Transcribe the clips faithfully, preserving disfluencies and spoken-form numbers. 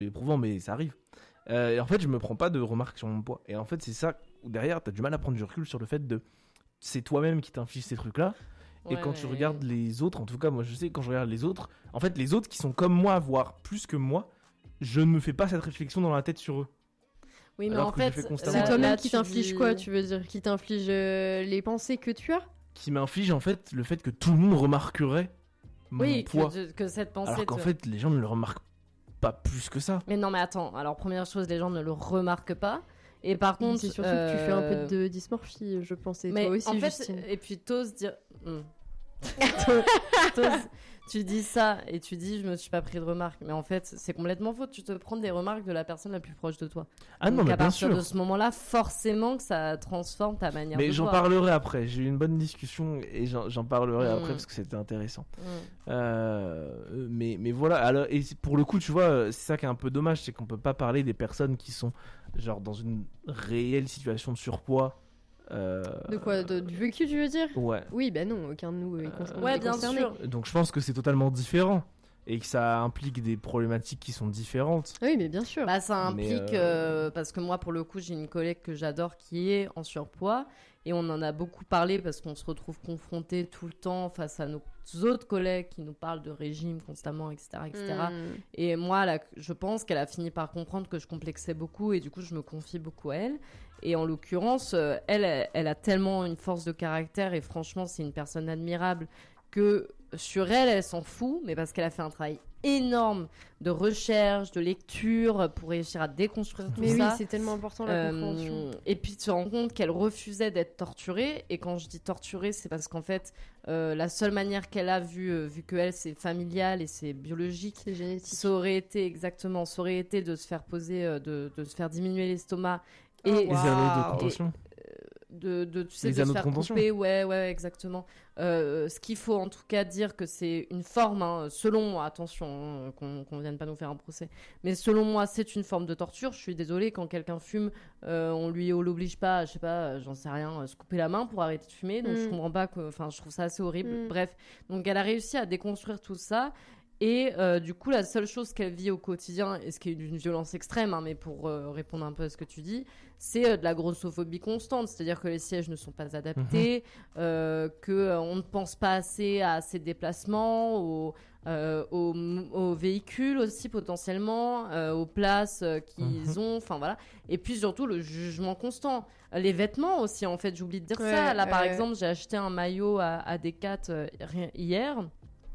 éprouvant, mais ça arrive. Euh, et en fait, je me prends pas de remarques sur mon poids. Et en fait, c'est ça où derrière, t'as du mal à prendre du recul sur le fait de. C'est toi-même qui t'inflige ces trucs-là. Ouais, et quand mais... tu regardes les autres, en tout cas, moi je sais, quand je regarde les autres, en fait, les autres qui sont comme moi, voire plus que moi, je ne me fais pas cette réflexion dans la tête sur eux. Oui, mais Alors en que je fait, fais là, constamment. C'est toi-même là, qui tu t'inflige dis- quoi, tu veux dire? Qui t'inflige euh, les pensées que tu as? Qui m'inflige en fait le fait que tout le monde remarquerait mon Oui, poids. que, que cette pensée. Alors qu'en te- fait, les gens ne le remarquent pas plus que ça. Mais non, mais attends. Alors, première chose, les gens ne le remarquent pas. Et par contre, C'est surtout que tu fais un peu de dysmorphie, je pense, et mais toi aussi, en fait, Justine. et puis t'oses dire. Hmm. T'oses- t'oses- tu dis ça et tu dis je me suis pas pris de remarques, mais en fait c'est complètement faux. Tu te prends des remarques de la personne la plus proche de toi. Ah non, Donc mais à bien partir sûr. de ce moment-là, forcément que ça transforme ta manière de Mais j'en voir. parlerai après. J'ai eu une bonne discussion et j'en, j'en parlerai Mm. après parce que c'était intéressant. Mm. Euh, mais, mais voilà. Alors, et c'est- pour le coup, tu vois, c'est ça qui est un peu dommage, c'est qu'on peut pas parler des personnes qui sont genre dans une réelle situation de surpoids. Euh, De quoi? de- Du vécu, tu veux dire? Ouais. Oui, bah non, aucun de nous est con- Ouais, est bien concerné. sûr. Donc je pense que c'est totalement différent et que ça implique des problématiques qui sont différentes. Oui, mais bien sûr. Bah, ça Mais, implique, euh, euh, parce que moi, pour le coup, j'ai une collègue que j'adore qui est en surpoids. Et on en a beaucoup parlé parce qu'on se retrouve confrontés tout le temps face à nos autres collègues qui nous parlent de régime constamment, et cetera, et cetera. Mm. Et moi, là, je pense qu'elle a fini par comprendre que je complexais beaucoup et du coup, je me confie beaucoup à elle. Et en l'occurrence, euh, elle, elle, elle a tellement une force de caractère et franchement, c'est une personne admirable que sur elle, elle s'en fout, mais parce qu'elle a fait un travail énorme de recherche, de lecture pour réussir à déconstruire tout Mais oui, ça. c'est tellement important la Euh, compréhension. et puis tu te rends compte qu'elle refusait d'être torturée. Et quand je dis torturée, c'est parce qu'en fait, euh, la seule manière qu'elle a, vu, euh, vu que elle, c'est familial et c'est biologique, C'est génétique. ça aurait été exactement, ça aurait été de se faire poser, euh, de, de se faire diminuer l'estomac et Oh, Les Waouh. anneaux de contention. de, de tu sais, Les de se anneaux de faire contention. couper, ouais, ouais, exactement. Euh, ce qu'il faut en tout cas dire que c'est une forme, hein, selon moi, attention, hein, qu'on qu'on vienne pas nous faire un procès, mais selon moi, c'est une forme de torture. Je suis désolée, quand quelqu'un fume, euh, on lui on l'oblige pas, je sais pas, j'en sais rien, à se couper la main pour arrêter de fumer, donc Mm. je comprends pas que, enfin, je trouve ça assez horrible. Mm. Bref, donc elle a réussi à déconstruire tout ça. Et euh, du coup, la seule chose qu'elle vit au quotidien, et ce qui est d'une violence extrême, hein, mais pour euh, répondre un peu à ce que tu dis, c'est euh, de la grossophobie constante. C'est-à-dire que les sièges ne sont pas adaptés, euh, que euh, on ne pense pas assez à ses déplacements, aux, euh, aux, aux véhicules aussi potentiellement, euh, aux places euh, qu'ils Mhm. ont. Enfin voilà. Et puis surtout le jugement constant. Euh, Les vêtements aussi, en fait, j'oublie de dire Ouais, ça. Là, par ouais. exemple, j'ai acheté un maillot à, à Decat euh, hier.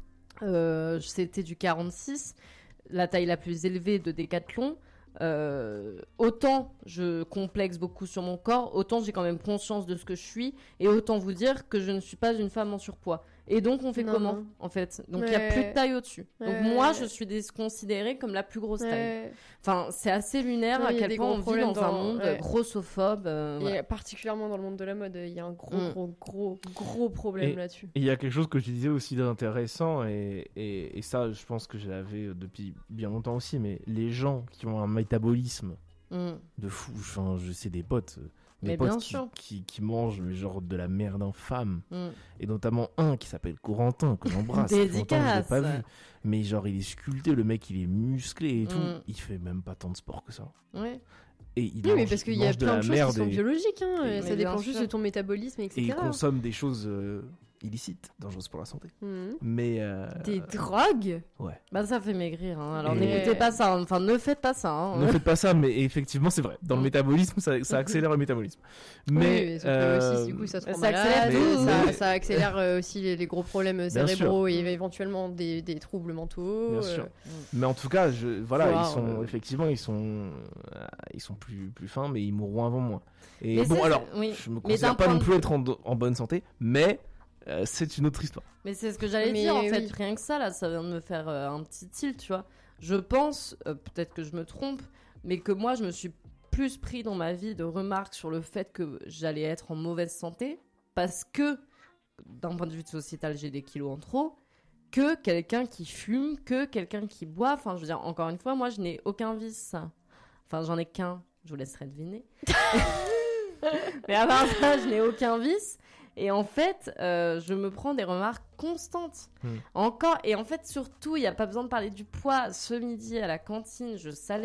Euh, c'était du quarante-six, la taille la plus élevée de Decathlon. Euh, autant je complexe beaucoup sur mon corps, autant j'ai quand même conscience de ce que je suis, et autant vous dire que je ne suis pas une femme en surpoids. Et donc on fait Non, comment non. en fait? Donc il y a Ouais. plus de taille au-dessus. Donc Ouais. moi je suis dés- considérée comme la plus grosse taille. Ouais. Enfin c'est assez lunaire Ouais, à il y a quel des point gros on vit problèmes dans un dans- monde ouais. grossophobe. euh, Et voilà. particulièrement dans le monde de la mode, il y a un gros, Mm. gros, gros, gros problème Et- là-dessus. Et il y a quelque chose que je disais aussi d'intéressant, et, et, et ça, je pense que je l'avais depuis bien longtemps aussi, mais les gens qui ont un métabolisme Mm. de fou, enfin, je sais des potes, euh, mes Mais potes bien qui, sûr. qui, qui mangent mais genre de la merde infâme, Mm. et notamment un qui s'appelle Corentin, que j'embrasse. Ça fait longtemps que je l'ai Dédicace. pas vu, mais genre il est sculpté, le mec il est musclé et tout, Mm. il fait même pas tant de sport que ça. Ouais. Et il Oui, mais mange- parce qu'il il y a mange de plein la de choses merde qui sont et- biologiques, hein, et- et Mais ça dépend bien juste sûr. de ton métabolisme, et il et cetera. consomme des choses euh, illicites, dangereuses pour la santé. Mhm. Mais euh, Des drogues? ouais. Bah ça fait maigrir, hein. Alors Et- n'écoutez pas ça, hein. Enfin ne faites pas ça. Hein. Ne faites pas ça, mais effectivement, c'est vrai. Dans le Mm. métabolisme, ça, ça accélère le métabolisme. Mais, Oui, mais sauf que euh, aussi, du coup, ça te rend ça malade, accélère et tout. ça, Mais- ça accélère euh, aussi les, les gros problèmes Bien cérébraux sûr. et éventuellement des, des troubles mentaux. Bien euh, sûr. mais en tout cas, je, voilà, Wow, ils sont euh. effectivement, ils sont, euh, ils sont plus, plus fins, mais ils mourront avant moi. Et Mais bon, c'est- alors, oui. je me Mais considère d'un pas point non de plus vue- être en, en bonne santé, mais euh, c'est une autre histoire. Mais c'est ce que j'allais Mais dire en oui. fait, rien que ça là, ça vient de me faire euh, un petit tilt, tu vois. Je pense, euh, peut-être que je me trompe, mais que moi je me suis plus pris dans ma vie de remarques sur le fait que j'allais être en mauvaise santé parce que d'un point de vue sociétal j'ai des kilos en trop, que quelqu'un qui fume, que quelqu'un qui boit. Enfin, je veux dire, encore une fois, moi je n'ai aucun vice. Enfin, j'en ai qu'un. Je vous laisserai deviner. Mais à part ça, je n'ai aucun vice. Et en fait, euh, je me prends des remarques constantes. Hmm. Encore. Et en fait, surtout, il n'y a pas besoin de parler du poids. Ce midi, à la cantine, je salais